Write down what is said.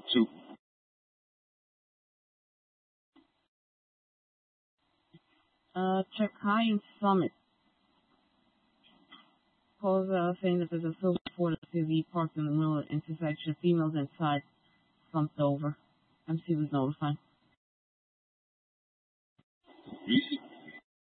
2. Check High and Summit. Calls saying that there's a silver Ford SUV parked in the middle of the intersection. Females inside, slumped over. MC was notified. MC